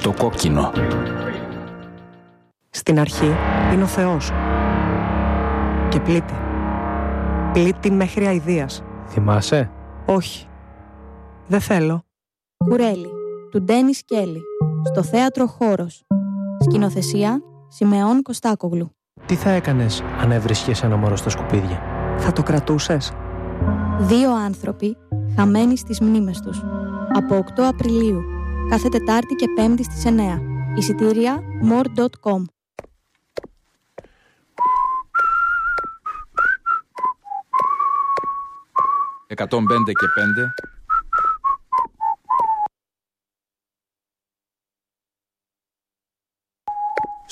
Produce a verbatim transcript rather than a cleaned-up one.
το κόκκινο. Στην αρχή είναι ο Θεός. Και πλήττει. Πλήττει μέχρι αηδίας. Θυμάσαι? Όχι. Δεν θέλω. Κουρέλι, του Ντένις Κέλλη. Στο θέατρο Χώρος. Σκηνοθεσία Σιμεών Κωστάκογλου. Τι θα έκανες αν έβρισκες ένα μωρό στα σκουπίδια? Θα το κρατούσες? Δύο άνθρωποι χαμένοι στις μνήμες τους. Από οκτώ Απριλίου. Κάθε Τετάρτη και Πέμπτη στις εννιά. Εισιτήρια more τελεία com. εκατόν πέντε και πέντε